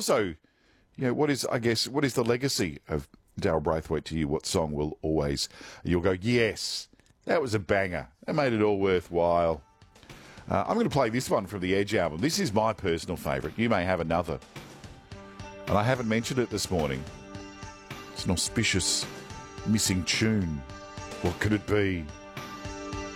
also, what is the legacy of Daryl Braithwaite to you? What song will always, you'll go, yes, that was a banger. That made it all worthwhile. I'm going to play this one from the Edge album. This is my personal favourite. You may have another. And I haven't mentioned it this morning. It's an auspicious missing tune. What could it be?